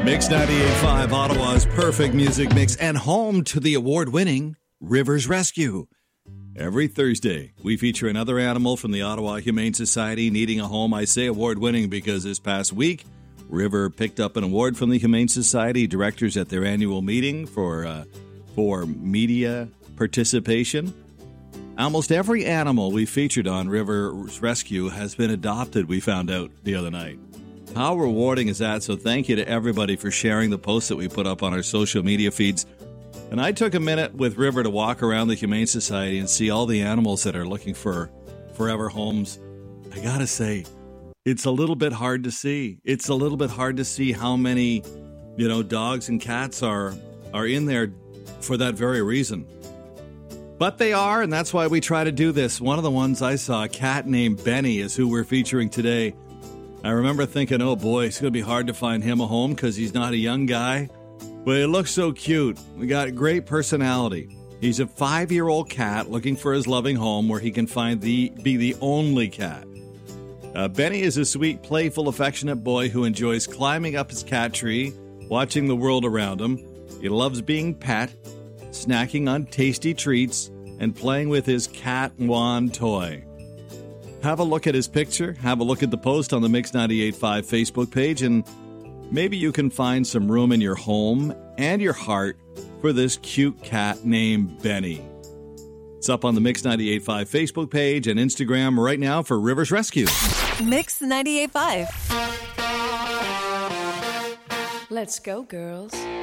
Mix 98.5, Ottawa's perfect music mix, and home to the award-winning Rivers Rescue. Every Thursday, we feature another animal from the Ottawa Humane Society needing a home. I say award-winning because this past week, River picked up an award from the Humane Society directors at their annual meeting for media participation. Almost every animal we featured on Rivers Rescue has been adopted, we found out the other night. How rewarding is that? So thank you to everybody for sharing the posts that we put up on our social media feeds. And I took a minute with River to walk around the Humane Society and see all the animals that are looking for forever homes. I gotta say, it's a little bit hard to see. It's a little bit hard to see how many, dogs and cats are in there for that very reason. But they are, and that's why we try to do this. One of the ones I saw, a cat named Benny, is who we're featuring today. I remember thinking, oh boy, it's going to be hard to find him a home because he's not a young guy. But he looks so cute. We got great personality. He's a 5-year-old cat looking for his loving home where he can be the only cat. Benny is a sweet, playful, affectionate boy who enjoys climbing up his cat tree, watching the world around him. He loves being pet, snacking on tasty treats, and playing with his cat wand toy. Have a look at his picture, have a look at the post on the Mix 98.5 Facebook page, and maybe you can find some room in your home and your heart for this cute cat named Benny. It's up on the Mix 98.5 Facebook page and Instagram right now for Rivers Rescue. Mix 98.5. Let's go, girls.